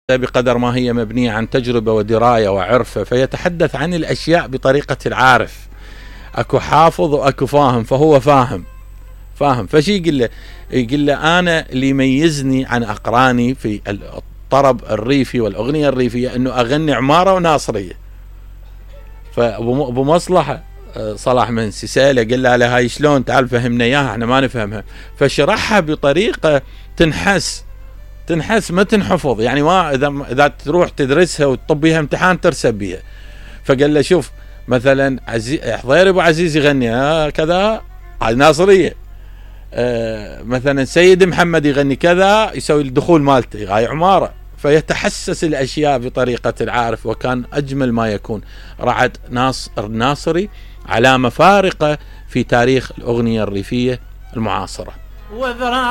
بقدر ما هي مبنية عن تجربة ودراية وعرفة، فيتحدث عن الأشياء بطريقة العارف. أكو حافظ وأكو فاهم، فهو فاهم. فشي يقول له أنا اللي يميزني عن أقراني في الطرب الريفي والأغنية الريفية أنه أغني عمارة وناصرية. فأبو مصلحة صلاح منسي سأله قال له هاي شلون، تعال فهمنا إياها احنا ما نفهمها. فشرحها بطريقة تنحس ما تنحفظ، يعني ما إذا تروح تدرسها وتطب بيها امتحان ترسب بيها. فقال له شوف مثلا حضير أبو عزيز يغني كذا ناصرية، مثلا سيد محمد يغني كذا يسوي الدخول مالته هاي عمارة. فيتحسس الأشياء بطريقة العارف، وكان أجمل ما يكون. رعد الناصري علامة فارقة في تاريخ الأغنية الريفية المعاصرة.